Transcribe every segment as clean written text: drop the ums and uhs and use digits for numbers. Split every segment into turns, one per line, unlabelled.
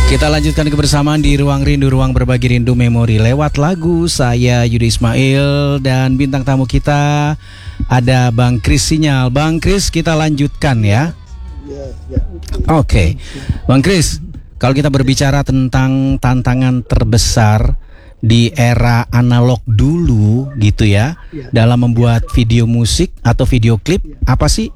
Kita lanjutkan kebersamaan di Ruang Rindu, Ruang Berbagi Rindu Memori lewat lagu. Saya Yudi Ismail dan bintang tamu kita ada Bang Kris Sinyal. Bang Kris, kita lanjutkan ya. Oke. Bang Kris, kalau kita berbicara tentang tantangan terbesar di era analog dulu gitu ya, dalam membuat video musik atau video klip, apa sih?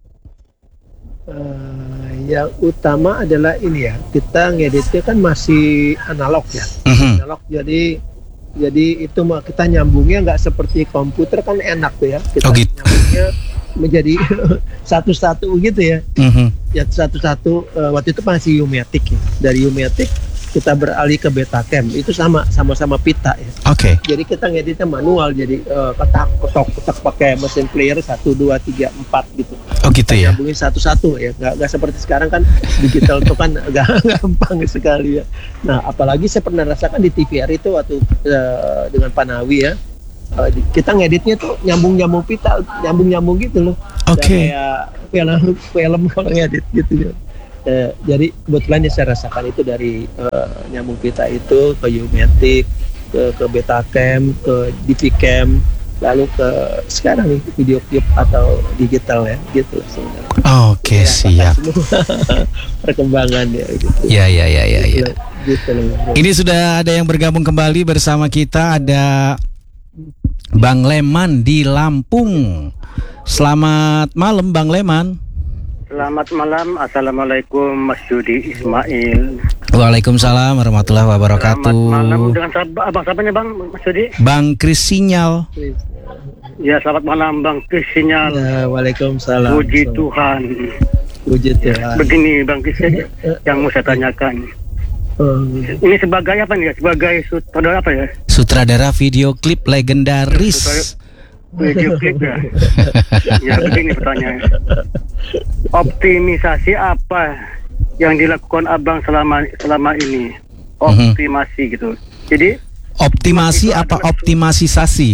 Yang utama adalah ini ya, kita ngeditnya kan masih analog ya, analog, jadi itu kita nyambungnya nggak seperti komputer kan enak tuh ya, kita nyambungnya menjadi satu-satu gitu ya, ya satu-satu. Waktu itu masih U-matic ya, dari U-matic kita beralih ke Betacam, itu sama-sama pita ya.
Oke.
Jadi kita ngeditnya manual, jadi ketok pakai mesin player 1, 2, 3, 4 gitu.
Oh gitu ya.
Nyambungin satu-satu ya, nggak seperti sekarang kan digital itu kan agak gampang sekali ya. Nah apalagi saya pernah rasakan di TVR itu waktu dengan Panawi ya, kita ngeditnya tuh nyambung pita, nyambung gitu loh.
Oke.
Kayak film kalau ngedit gitu ya. Jadi kebetulan yang saya rasakan itu dari nyambung pita itu ke U-matic, ke Betacam, ke DV-Cam, lalu ke sekarang nih video klip atau digital ya gitu sebenarnya.
Oke, siap.
Perkembangan ya gitu.
Ya.
Gitu loh.
Ini sudah ada yang bergabung kembali bersama kita, ada Bang Leman di Lampung. Selamat malam Bang Leman.
Selamat malam, Assalamualaikum Mas Yudi Ismail.
Waalaikumsalam warahmatullahi wabarakatuh.
Selamat malam dengan abang siapa nih Bang, Mas Yudi?
Bang Kris Sinyal.
Ya selamat malam Bang Kris Sinyal.
Ya, Waalaikumsalam.
Puji Tuhan.
Puji Tuhan.
Begini Bang Kris yang mau saya tanyakan. Ini sebagai apa nih? Sebagai sutradara apa ya?
Sutradara video klip legendaris.
Video klip ya. Ya begini pertanyaannya. Optimisasi apa yang dilakukan Abang selama ini? Optimasi gitu. Jadi
optimasi apa optimisasi?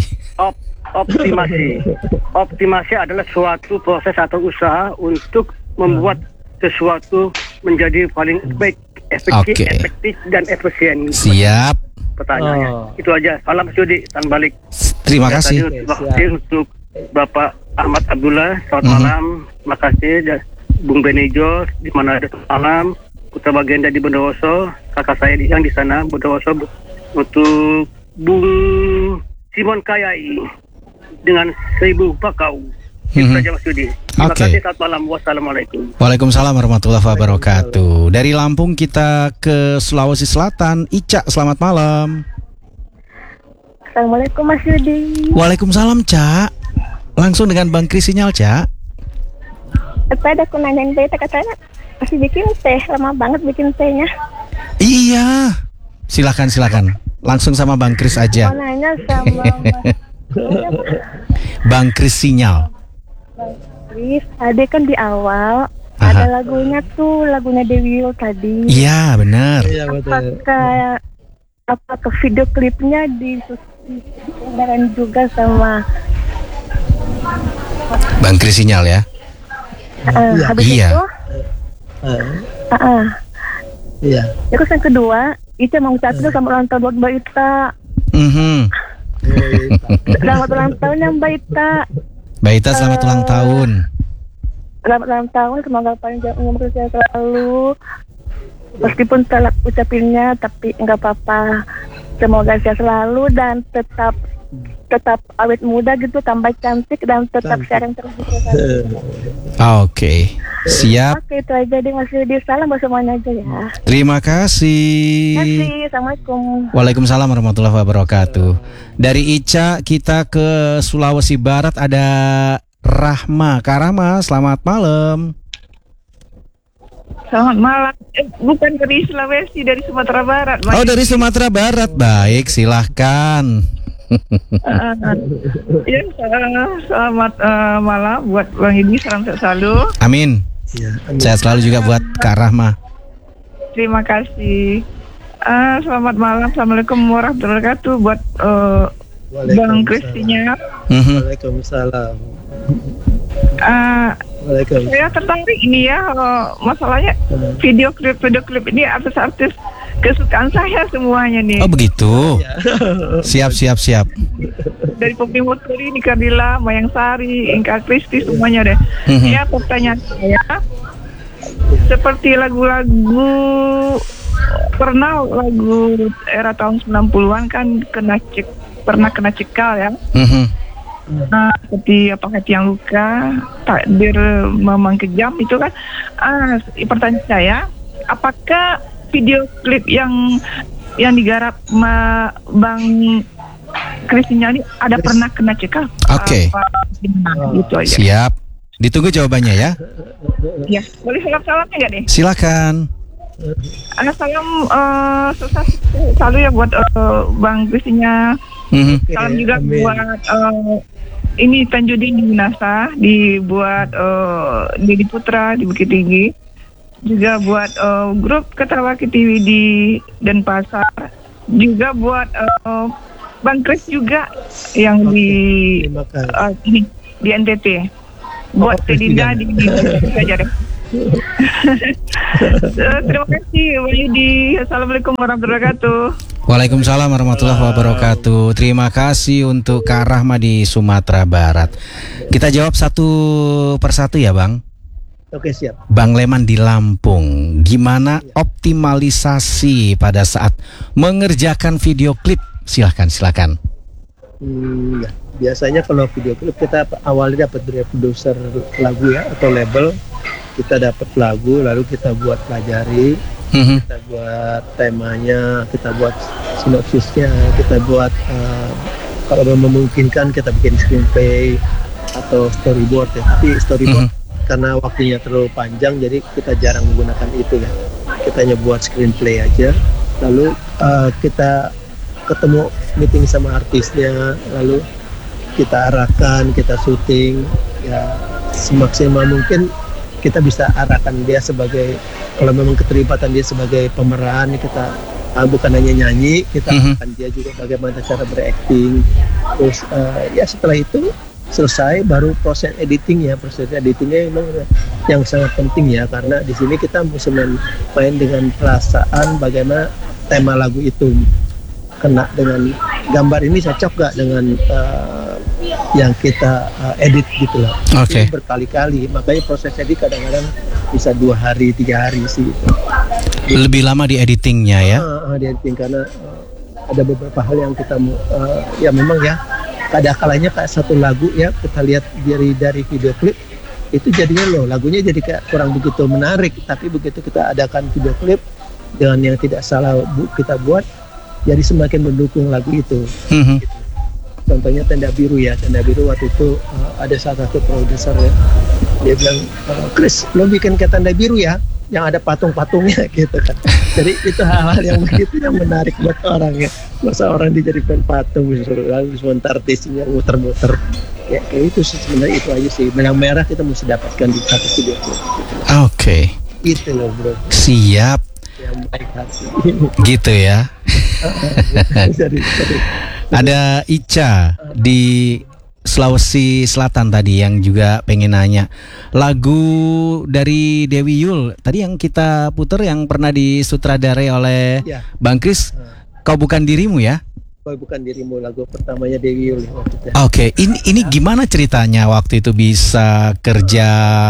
Optimasi adalah suatu proses atau usaha untuk membuat sesuatu menjadi paling baik, efektif dan efisien.
Siap.
Pertanyaannya itu aja. Salam Sudi, salam balik.
Terima kasih.
Terima kasih untuk Bapak Ahmad Abdullah. Selamat malam. Terima kasih Bung Benijo di mana ada malam. Putra Bagenda di Bondowoso, kakak saya yang di sana Bondowoso. Untuk Bung Simon Kayai dengan 1000 bakau. Itu saja Mas Yudi. Terima kasih, selamat malam. Wassalamualaikum.
Waalaikumsalam warahmatullahi wabarakatuh. Dari Lampung kita ke Sulawesi Selatan. Ica, selamat malam.
Assalamualaikum Mas Yudi.
Waalaikumsalam Cak. Langsung dengan Bang Kris Sinyal Cak.
Tadi aku nanyain beta katanya masih bikin teh, lama banget bikin tehnya.
Iya. Silakan. Langsung sama Bang Kris aja.
Mau nanya sama
Bang Kris Sinyal.
Bang Kris, ada kan di awal ada lagunya Dewi Yull tadi.
Iya benar.
Iya betul.
Apakah video klipnya disusun juga sama
Bang Kris Sinyal ya?
Habis
iya.
itu
Iya.
Terus yang kedua itu mau ucapin sama ulang tahun buat Mbak Ita. Selamat ulang tahun ya Mbak Ita.
Mbak Ita selamat ulang tahun.
Selamat ulang tahun, semoga panjang umur saya selalu. Meskipun telat ucapinnya tapi enggak apa-apa. Semoga saya selalu dan tetap awet muda gitu, tambah cantik dan tetap sharing terus gitu.
Oke. Siap.
Oke, itu aja deh Mas Yudi. Salam buat semuanya aja ya.
Terima kasih.
Assalamualaikum.
Waalaikumsalam warahmatullahi wabarakatuh. Dari Ica kita ke Sulawesi Barat, ada Rahma. Kak Rahma, selamat malam.
Selamat malam. Bukan dari Sulawesi, dari Sumatera Barat.
Oh, dari Sumatera Barat. Baik, silahkan.
Ya, selamat malam buat Bang Yudi, salam sehat selalu.
Amin. Sehat selalu juga buat Kak Rahma.
Terima kasih. Selamat malam, assalamualaikum warahmatullahi wabarakatuh buat Bang Kristinya.
Waalaikumsalam. Waalaikumsalam.
Saya tertarik ini ya, masalahnya video klip ini artis-artis kesukaan saya semuanya nih.
Oh begitu. Siap.
Dari Poppy Muturi, Nika Dila, Mayang Sari, Inka Kristi, semuanya deh. Ya, pertanyaan saya, seperti lagu-lagu lagu era tahun 90-an kan pernah kena cekal ya. Seperti Apakah Tiang Luka, Takdir Memang Kejam itu kan. Pertanyaan saya, apakah video klip yang digarap Bang Kristinya ini ada pernah kena cekal?
Oke.
Gitu aja.
Siap. Ditunggu jawabannya ya.
Ya, boleh salam-salamnya nggak nih?
Silakan.
Salam sukses selalu ya buat Bang Kristinya. Salam juga buat ini Tanjudin di Minasa, dibuat Dedi Putra di Bukit Tinggi, juga buat grup Ketawa TV di Denpasar, juga buat Bang Kris juga yang di NTT, buat Tedinda di aja deh. Terima kasih Bang Yudi. Assalamualaikum warahmatullahi wabarakatuh.
Waalaikumsalam warahmatullahi wabarakatuh. Terima kasih untuk Kak Rahma di Sumatera Barat. Kita jawab satu persatu ya Bang.
Oke, siap.
Bang Leman di Lampung, gimana optimalisasi pada saat mengerjakan video klip? Silakan.
Ya. Biasanya kalau video klip kita awalnya dapat dari produser lagu ya atau label. Kita dapat lagu, lalu kita buat pelajari, kita buat temanya, kita buat sinopsisnya, kita buat kalau memungkinkan kita bikin screenplay atau storyboard ya. Tapi storyboard karena waktunya terlalu panjang, jadi kita jarang menggunakan itu ya. Kita hanya buat screenplay aja, lalu kita ketemu meeting sama artisnya, lalu kita arahkan, kita syuting ya semaksimal mungkin. Kita bisa arahkan dia sebagai, kalau memang keterlibatan dia sebagai pemeran, kita bukan hanya nyanyi, kita arahkan dia juga bagaimana cara berakting. Terus ya setelah itu selesai baru proses editing ya. Proses editingnya memang yang sangat penting ya, karena di sini kita mesti main dengan perasaan bagaimana tema lagu itu kena dengan gambar ini cocok gak dengan yang kita edit gitu lah.
Oke.
Berkali-kali, makanya proses edit kadang-kadang bisa 2 hari 3 hari sih.
Lebih lama di editingnya ya?
Di editing karena ada beberapa hal yang kita ya memang ya kadang-kalanya kayak satu lagu ya kita lihat dari video klip itu jadinya lagunya jadi kayak kurang begitu menarik, tapi begitu kita adakan video klip dengan yang tidak salah kita buat jadi semakin mendukung lagu itu. Gitu. Contohnya Tenda Biru ya, Tenda Biru waktu itu ada salah satu produser ya, dia bilang, Chris lo bikin kayak Tenda Biru ya, yang ada patung-patungnya gitu kan. Jadi itu hal-hal yang begitu yang menarik buat orang ya. Masa orang dijadikan patung, lalu sebentar artisnya muter-muter. Ya kayak itu sih sebenarnya, itu aja sih. Benang merah kita mesti dapatkan di satu video.
Oke.
Itu loh bro.
Siap.
Yang baik hati.
Gitu ya.
Jadi.
Ada Ica di Sulawesi Selatan tadi yang juga pengen nanya lagu dari Dewi Yul tadi yang kita putar yang pernah disutradarai oleh Bang Kris, Kau Bukan Dirimu ya?
Kau Bukan Dirimu, lagu pertamanya Dewi Yul waktu itu.
Oke, ini gimana ceritanya waktu itu bisa kerja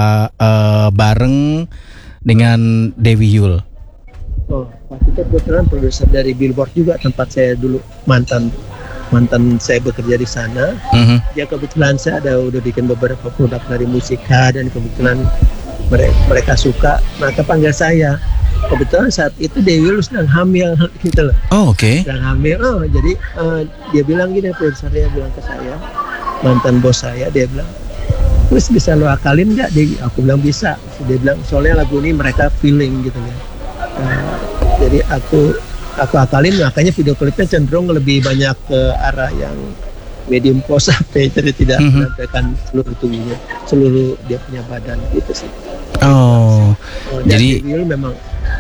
bareng dengan Dewi Yul?
Oh, waktu itu kebetulan produser dari Billboard juga, tempat saya dulu mantan saya bekerja di sana. Ya kebetulan saya udah bikin beberapa produk dari musika dan kebetulan mereka suka, maka panggil saya. Kebetulan saat itu Dewi Yul sedang hamil gitu loh.
Oh, oke.
Sedang hamil. Jadi dia bilang gini, produsernya bilang ke saya, mantan bos saya, dia bilang, terus bisa lo akalin nggak? Aku bilang bisa. Dia bilang soalnya lagu ini mereka feeling gitu ya. Jadi aku akalin, makanya video klipnya cenderung lebih banyak ke arah yang medium close up, jadi tidak menampilkan seluruh tubuhnya, seluruh dia punya badan gitu sih.
Oh, jadi
Dewi Yul memang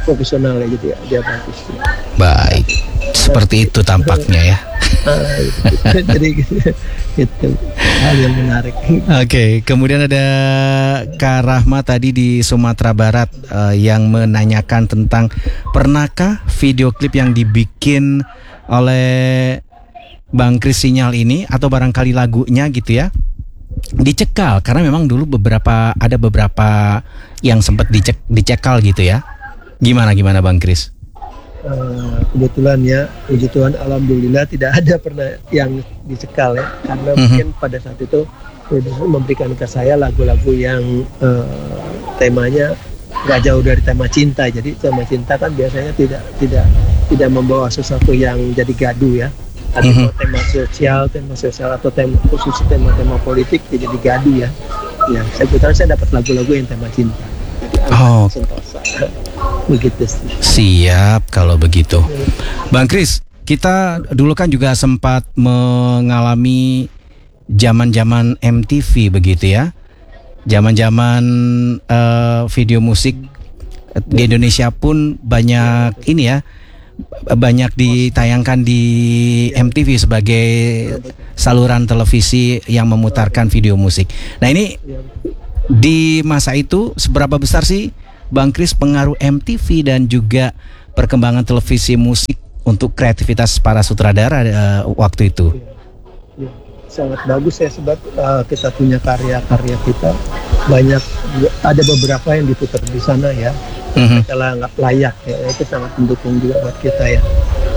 profesional ya gitu ya, dia bagus.
Baik, seperti itu tampaknya ya.
Jadi itu hal yang menarik.
Oke, kemudian ada Kak Rahma tadi di Sumatera Barat yang menanyakan tentang pernahkah video klip yang dibikin oleh Bang Kris Sinyal ini atau barangkali lagunya gitu ya dicekal, karena memang dulu ada beberapa yang sempat dicekal gitu ya. Gimana Bang Kris?
Kebetulan ya, puji Tuhan, alhamdulillah tidak ada pernah yang dicekal ya, karena mungkin pada saat itu produser memberikan ke saya lagu-lagu yang temanya nggak jauh dari tema cinta. Jadi tema cinta kan biasanya tidak membawa sesuatu yang jadi gaduh ya. Tapi kalau tema sosial atau khusus tema politik ya jadi gaduh ya. Ya, saya dapat lagu-lagu yang tema cinta. Sentosa. Begitu sih.
Siap kalau begitu. Bang Kris, kita dulu kan juga sempat mengalami zaman-zaman MTV begitu ya. Zaman-zaman video musik di Indonesia pun banyak ini ya. Banyak ditayangkan di MTV sebagai saluran televisi yang memutarkan video musik. Nah, ini di masa itu seberapa besar sih Bang Kris pengaruh MTV dan juga perkembangan televisi musik untuk kreativitas para sutradara waktu itu?
Ya, sangat bagus ya, sebab kita punya karya-karya kita banyak, ada beberapa yang diputar di sana ya. Kalau nggak layak ya, itu sangat mendukung juga buat kita ya.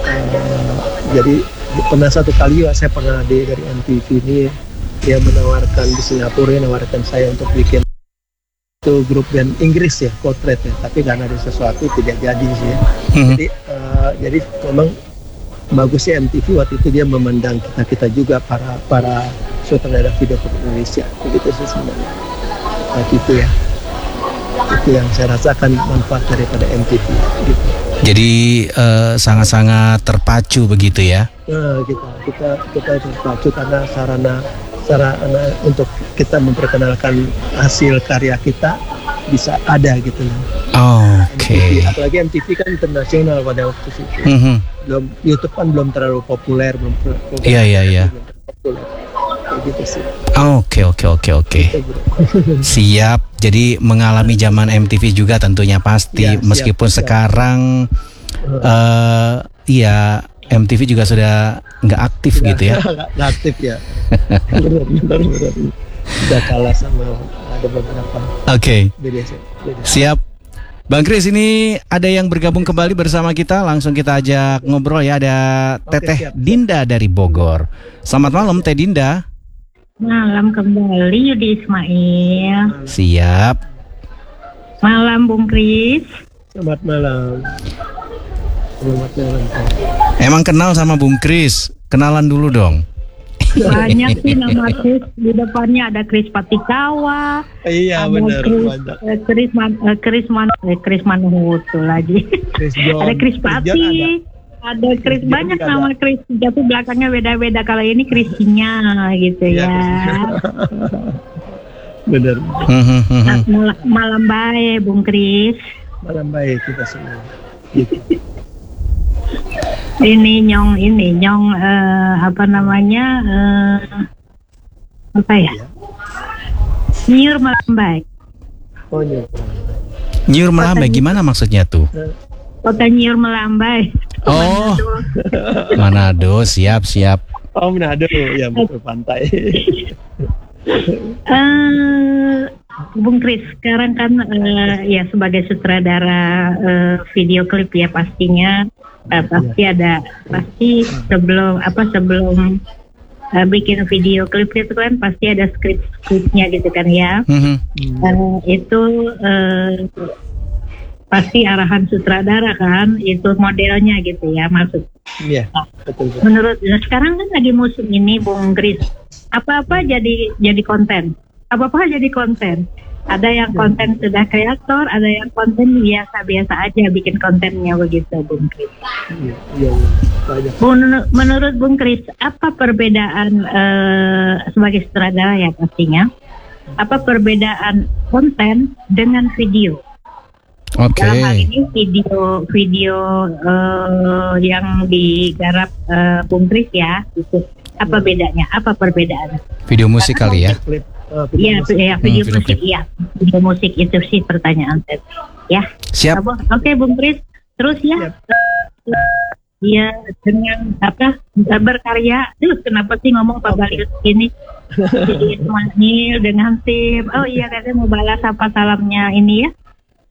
Jadi pernah satu kali ya, saya pernah dari MTV ini dia menawarkan di Singapura, menawarkan saya untuk bikin itu grup band Inggris ya, Portrait ya, tapi karena ada sesuatu tidak jadi sih ya. Jadi memang bagusnya MTV waktu itu dia memandang kita juga para sutradara video klip Indonesia, begitu sih sebenarnya. Nah, gitu ya. Itu yang saya rasakan manfaat daripada MTV gitu.
Jadi sangat-sangat terpacu begitu ya?
Nah, kita terpacu karena sarana untuk kita memperkenalkan hasil karya kita bisa ada gitu loh.
Oke.
Apalagi MTV kan internasional pada waktu itu. YouTube kan belum terlalu populer,
Iya.
Populer. Gitu sih.
Oke. Siap. Jadi mengalami zaman MTV juga tentunya pasti,
ya,
meskipun
siap.
Sekarang iya MTV juga sudah nggak aktif gitu ya?
Nggak aktif ya. Benar. Sudah kalah sama ada beberapa.
Oke.
Beda.
Siap. Bang Kris, ini ada yang bergabung kembali bersama kita. Langsung kita ajak ngobrol ya. Ada Teteh
siap.
Dinda dari Bogor. Selamat malam Teh Dinda.
Malam kembali Yudi Ismail.
Siap.
Malam Bung Kris.
Selamat malam.
Emang kenal sama Bung Kris? Kenalan dulu dong.
Banyak sih nama Kris. Di depannya ada Kris Patikawa.
Iya benar.
Kris Manuhutu lagi. Ada Kris Pati. Ada Kris, banyak nama Kris. Tapi belakangnya beda-beda. Kalau ini Krisnya gitu ya.
Benar.
Malam baik Bung Kris.
Malam baik kita semua. Gitu.
Ini nyong apa ya? Nyur melambai.
Oh nyur.
Nyur melambai gimana maksudnya tuh?
Kota Nyur melambai.
Oh. Manado, siap.
Oh Manado, ya betul pantai.
Bung Kris, sekarang kan ya sebagai sutradara video klip ya pastinya pasti sebelum bikin video klip itu kan pasti ada skripnya gitu kan ya. Itu pasti arahan sutradara kan, itu modelnya gitu ya maksud.
Iya, betul.
Menurut sekarang kan lagi musim ini Bung Kris, apa-apa jadi konten. Apa-apa jadi konten. Ada yang konten sudah kreator, ada yang konten biasa-biasa aja bikin kontennya begitu Bung Kris.
Iya, banyak.
Menurut Bung Kris, apa perbedaan sebagai sutradara ya pastinya? Apa perbedaan konten dengan video?
Oke.
Dalam hal ini video yang digarap Bung Kris ya, itu apa bedanya? Apa perbedaannya?
Video musik kali ya.
Klip,
Iya, video
video
musik,
klip.
iya. Video musik itu sih pertanyaan saya. Ya.
Siap.
Oke, Bung Kris. Terus ya. Iya, dengan berkarya. Kenapa sih ngomong Pak Balius ini? Jadi Ismail dengan tim. Oh iya, katanya mau balas apa salamnya ini ya.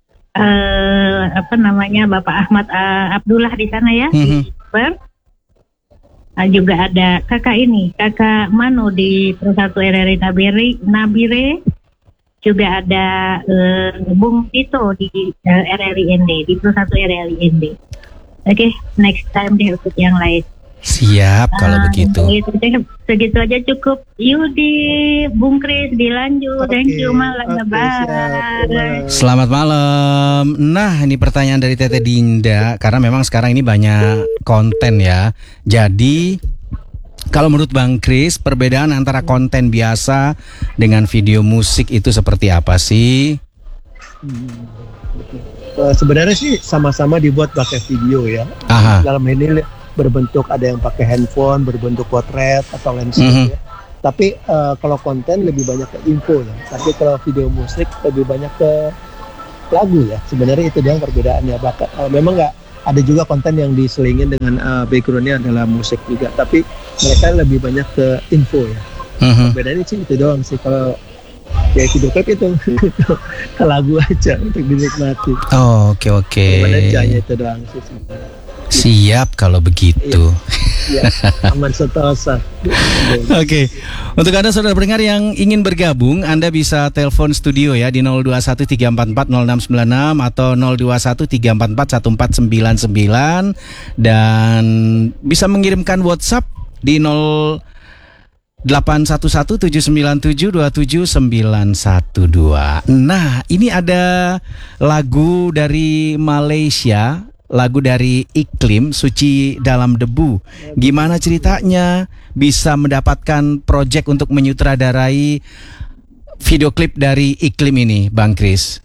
Bapak Ahmad Abdullah di sana ya. Di Ber. Juga ada kakak Manu di Persatu RRI Nabire. Juga ada Bung Tito di RRI ND, di Persatu RRI ND. Oke, next time deh untuk yang lain.
Siap kalau begitu.
Segitu aja cukup. Yudi, Bung Kris dilanjut. Thank you, malam. Bye.
Selamat malam. Nah, ini pertanyaan dari Tete Dinda karena memang sekarang ini banyak konten ya. Jadi kalau menurut Bang Kris, perbedaan antara konten biasa dengan video musik itu seperti apa sih?
Sebenarnya sih sama-sama dibuat pakai video ya.
Aha.
Dalam ini berbentuk ada yang pakai handphone, berbentuk potret atau landscape ya. Tapi kalau konten lebih banyak ke info ya. Tapi kalau video musik lebih banyak ke lagu ya. Sebenarnya itu doang perbedaannya. Memang nggak ada juga konten yang diselingin dengan backgroundnya adalah musik juga. Tapi mereka lebih banyak ke info ya. Perbedaannya sih itu doang sih. Kalau kayak video klip itu ke lagu aja untuk dinikmati.
Oh, oke.
Penajanya itu doang sih sebenarnya.
Siap kalau begitu.
Ya, aman sentosa.
Oke. Untuk Anda saudara pendengar yang ingin bergabung, Anda bisa telepon studio ya di 0213440696 atau 0213441499 dan bisa mengirimkan WhatsApp di 811-797-27912. Nah, ini ada lagu dari Malaysia, lagu dari Iklim, Suci Dalam Debu. Gimana ceritanya bisa mendapatkan proyek untuk menyutradarai video klip dari Iklim ini, Bang Kris?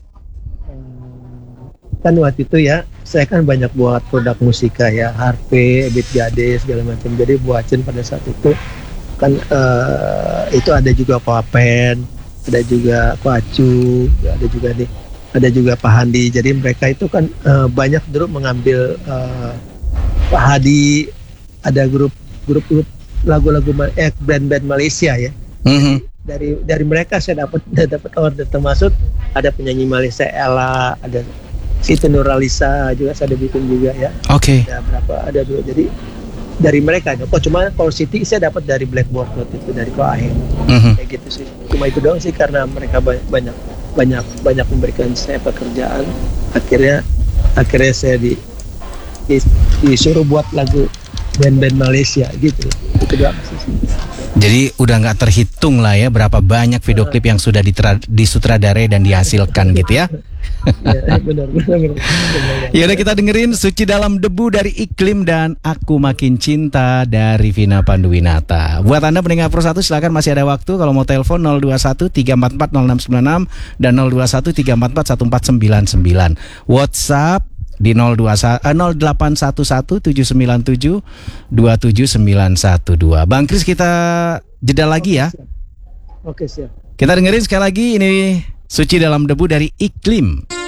Kan waktu itu ya, saya kan banyak buat produk musika ya, harpe, beat gade, segala macam. Jadi buatin pada saat itu kan itu ada juga Papen, ada juga Pacu, ada juga nih, ada juga Pak Handi. Jadi mereka itu kan banyak dulu mengambil Pak Hadi, ada grup lagu-lagu band-band Malaysia ya. Dari mereka saya dapat order, termasuk ada penyanyi Malaysia Ella, ada Siti Nurhaliza juga saya ada bikin juga ya.
Oke.
Ada berapa? Ada dua. Jadi dari mereka. Cuma kalau Siti saya dapat dari Blackboard waktu itu, dari Koahen. Kayak gitu sih. Cuma itu doang sih, karena mereka banyak memberikan saya pekerjaan. Akhirnya saya disuruh buat lagu band-band Malaysia gitu. Itu doang sih.
Jadi udah nggak terhitung lah ya berapa banyak video klip yang sudah disutradarai dan dihasilkan gitu ya.
Ya, benar.
Ya udah, kita dengerin Suci Dalam Debu dari Iklim dan Aku Makin Cinta dari Vina Panduwinata. Buat Anda pendengar Pro 1, silakan masih ada waktu kalau mau telepon 021-344-0696 dan 021-344-1499. WhatsApp di 0811-797-27912. Bang Kris, kita jeda lagi ya.
Oke, siap.
Kita dengerin sekali lagi ini Suci Dalam Debu dari Iklim.